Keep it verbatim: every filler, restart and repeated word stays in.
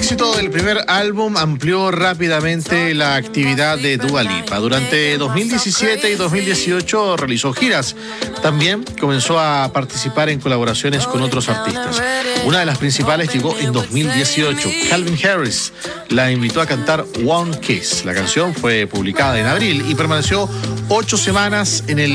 éxito del primer álbum amplió rápidamente la actividad de Dua Lipa. Durante dos mil diecisiete y dos mil dieciocho realizó giras. También comenzó a participar en colaboraciones con otros artistas. Una de las principales llegó en dos mil dieciocho. Calvin Harris la invitó a cantar One Kiss. La canción fue publicada en abril y permaneció ocho semanas en el